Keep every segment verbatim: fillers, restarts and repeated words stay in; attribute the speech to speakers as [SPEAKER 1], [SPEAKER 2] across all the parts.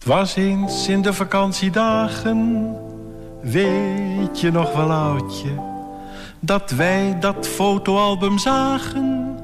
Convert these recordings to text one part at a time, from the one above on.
[SPEAKER 1] Het was eens in de vakantiedagen, weet je nog wel oudje, dat wij dat fotoalbum zagen,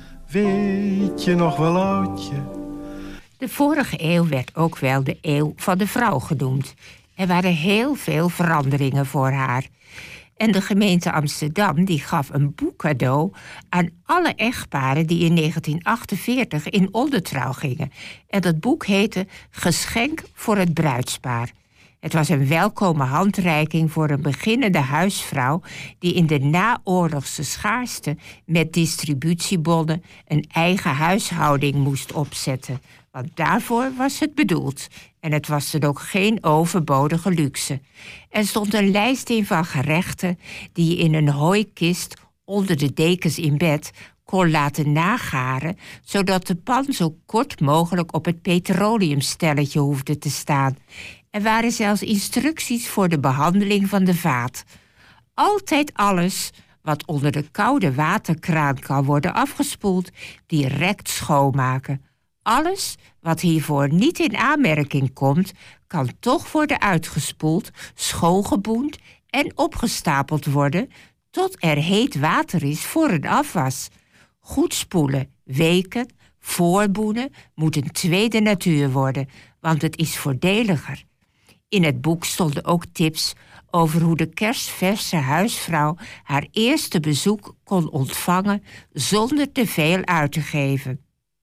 [SPEAKER 1] weet je nog wel oudje.
[SPEAKER 2] De vorige eeuw werd ook wel de eeuw van de vrouw genoemd. Er waren heel veel veranderingen voor haar. En de gemeente Amsterdam die gaf een boek cadeau aan alle echtparen die in negentien achtenveertig in ondertrouw gingen. En dat boek heette Geschenk voor het bruidspaar. Het was een welkome handreiking voor een beginnende huisvrouw die in de naoorlogse schaarste met distributiebonnen een eigen huishouding moest opzetten. Want daarvoor was het bedoeld. En het was dan ook geen overbodige luxe. Er stond een lijst in van gerechten die je in een hooikist onder de dekens in bed kon laten nagaren, zodat de pan zo kort mogelijk op het petroleumstelletje hoefde te staan. Er waren zelfs instructies voor de behandeling van de vaat. Altijd alles wat onder de koude waterkraan kan worden afgespoeld, direct schoonmaken. Alles wat hiervoor niet in aanmerking komt, kan toch worden uitgespoeld, schoongeboend en opgestapeld worden tot er heet water is voor een afwas. Goed spoelen, weken, voorboenen moet een tweede natuur worden, want het is voordeliger. In het boek stonden ook tips over hoe de kerstverse huisvrouw haar eerste bezoek kon ontvangen zonder te veel uit te geven.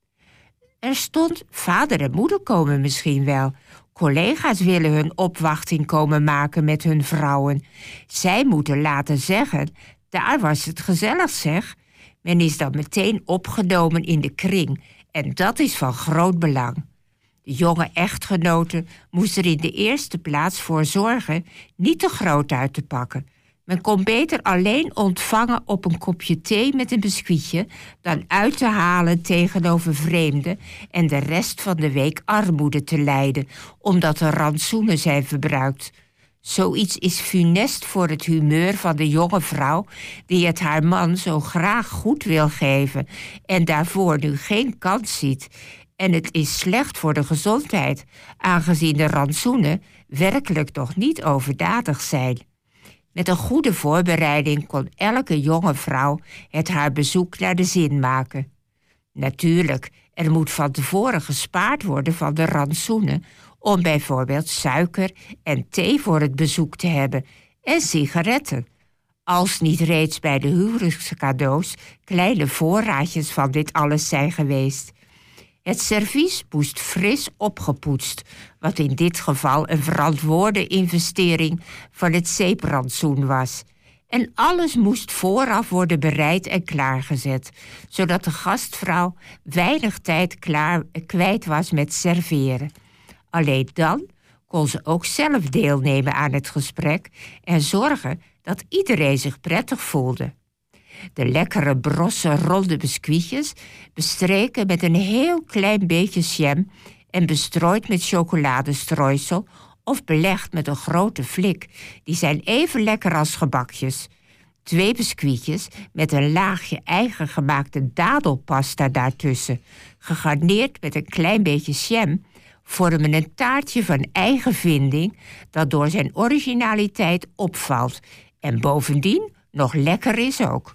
[SPEAKER 2] Er stond, vader en moeder komen misschien wel. Collega's willen hun opwachting komen maken met hun vrouwen. Zij moeten laten zeggen, daar was het gezellig zeg. Men is dan meteen opgenomen in de kring en dat is van groot belang. De jonge echtgenoten moesten er in de eerste plaats voor zorgen niet te groot uit te pakken. Men kon beter alleen ontvangen op een kopje thee met een biscuitje dan uit te halen tegenover vreemden en de rest van de week armoede te lijden, omdat er rantsoenen zijn verbruikt. Zoiets is funest voor het humeur van de jonge vrouw die het haar man zo graag goed wil geven en daarvoor nu geen kans ziet. En het is slecht voor de gezondheid, aangezien de rantsoenen werkelijk nog niet overdadig zijn. Met een goede voorbereiding kon elke jonge vrouw het haar bezoek naar de zin maken. Natuurlijk, er moet van tevoren gespaard worden van de rantsoenen om bijvoorbeeld suiker en thee voor het bezoek te hebben en sigaretten. Als niet reeds bij de huwelijkscadeaus kleine voorraadjes van dit alles zijn geweest. Het servies moest fris opgepoetst, wat in dit geval een verantwoorde investering van het zeeprantsoen was. En alles moest vooraf worden bereid en klaargezet, zodat de gastvrouw weinig tijd klaar, kwijt was met serveren. Alleen dan kon ze ook zelf deelnemen aan het gesprek en zorgen dat iedereen zich prettig voelde. De lekkere brosse ronde biscuitjes bestreken met een heel klein beetje jam en bestrooid met chocoladestrooisel of belegd met een grote flik. Die zijn even lekker als gebakjes. Twee biscuitjes met een laagje eigen gemaakte dadelpasta daartussen, gegarneerd met een klein beetje jam, vormen een taartje van eigen vinding dat door zijn originaliteit opvalt en bovendien nog lekker is ook.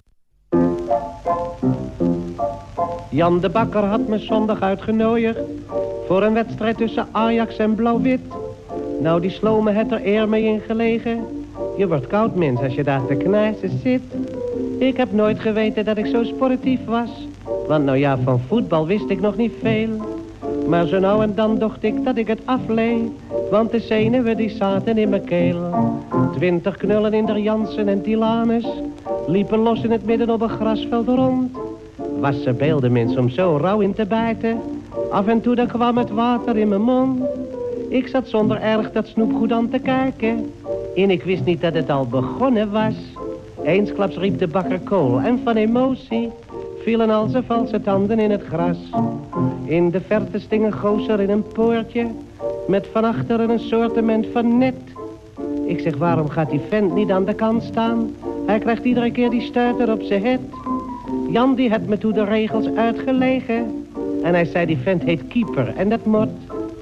[SPEAKER 3] Jan de Bakker had me zondag uitgenodigd voor een wedstrijd tussen Ajax en Blauw-Wit. Nou, die slomen het er eer mee in gelegen. Je wordt koud, mens, als je daar te knijzen zit. Ik heb nooit geweten dat ik zo sportief was. Want nou ja, van voetbal wist ik nog niet veel. Maar zo nou en dan dacht ik dat ik het afleed. Want de zenuwen die zaten in mijn keel. Twintig knullen in der Jansen en Tilanus liepen los in het midden op een grasveld rond. Was ze beelden mens om zo rauw in te bijten. Af en toe dan kwam het water in mijn mond. Ik zat zonder erg dat snoepgoed aan te kijken. En ik wist niet dat het al begonnen was. Eensklaps riep de Bakker kool en van emotie vielen al zijn valse tanden in het gras. In de verte sting een gozer in een poortje met van achteren een soortement van net. Ik zeg, waarom gaat die vent niet aan de kant staan? Hij krijgt iedere keer die stuiter op zijn het. Jan die had me toen de regels uitgelegen. En hij zei, die vent heet keeper en dat mot.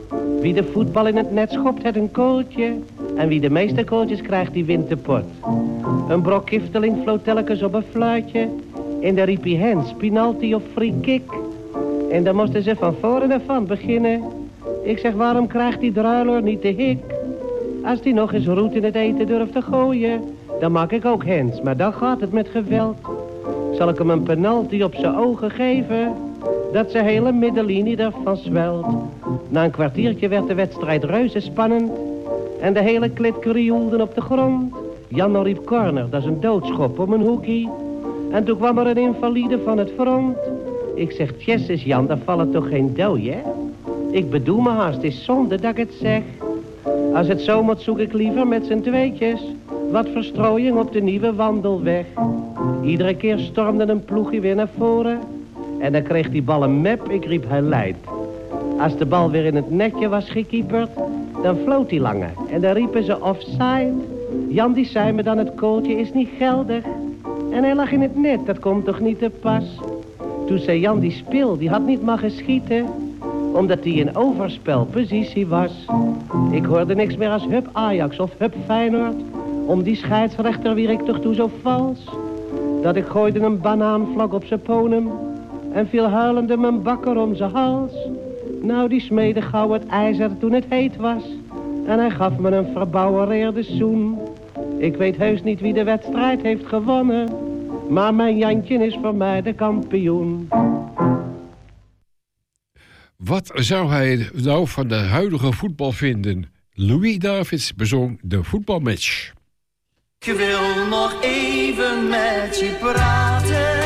[SPEAKER 3] Wie de voetbal in het net schopt, het een kooltje. En wie de meeste kooltjes krijgt, die wint de pot. Een brok kifteling floot telkens op een fluitje. En daar riep hij Hens, penalty of free kick. En dan moesten ze van voren en van beginnen. Ik zeg, waarom krijgt die druiler niet de hik? Als die nog eens roet in het eten durft te gooien, dan maak ik ook Hens, maar dan gaat het met geweld. Zal ik hem een penalty op zijn ogen geven, dat zijn hele middenlinie ervan zwelt. Na een kwartiertje werd de wedstrijd reuze spannend en de hele klit krioelde op de grond. Jan riep corner, dat is een doodschop om een hoekie. En toen kwam er een invalide van het front. Ik zeg, tjesses Jan, daar vallen toch geen dooi, hè? Ik bedoel me haast, het is zonde dat ik het zeg. Als het zo moet, zoek ik liever met z'n tweetjes wat verstrooiing op de nieuwe wandelweg. Iedere keer stormde een ploegje weer naar voren en dan kreeg die bal een mep, ik riep hij leidt. Als de bal weer in het netje was gekieperd, dan floot die lange en dan riepen ze offside. Jan die zei me dan, het kooltje is niet geldig en hij lag in het net, dat komt toch niet te pas. Toen zei Jan, die spil, die had niet mogen schieten, omdat hij in overspelpositie was. Ik hoorde niks meer als hup Ajax of hup Feyenoord. Om die scheidsrechter wier ik toch toe zo vals, dat ik gooide een banaanvlak op zijn ponum en viel huilende mijn bakker om zijn hals. Nou, die smeedde gauw het ijzer toen het heet was en hij gaf me een verbouwereerde zoen. Ik weet heus niet wie de wedstrijd heeft gewonnen, maar mijn Jantje is voor mij de kampioen.
[SPEAKER 4] Wat zou hij nou van de huidige voetbal vinden? Louis Davids bezong de voetbalmatch.
[SPEAKER 5] Ik wil nog even met je praten.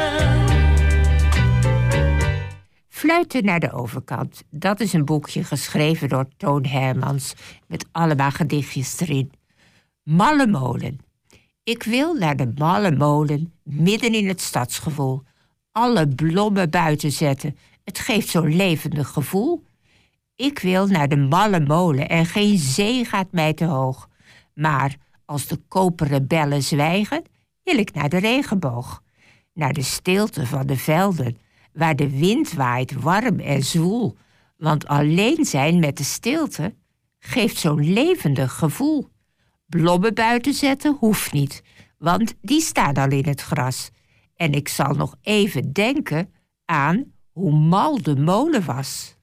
[SPEAKER 2] Fluiten naar de overkant. Dat is een boekje geschreven door Toon Hermans met allemaal gedichtjes erin. Malle molen. Ik wil naar de malle molen, midden in het stadsgevoel. Alle bloemen buiten zetten. Het geeft zo'n levendig gevoel. Ik wil naar de malle molen en geen zee gaat mij te hoog. Maar als de koperen bellen zwijgen, wil ik naar de regenboog. Naar de stilte van de velden, waar de wind waait warm en zwoel. Want alleen zijn met de stilte geeft zo'n levendig gevoel. Blommen buiten zetten hoeft niet, want die staan al in het gras. En ik zal nog even denken aan hoe mal de molen was.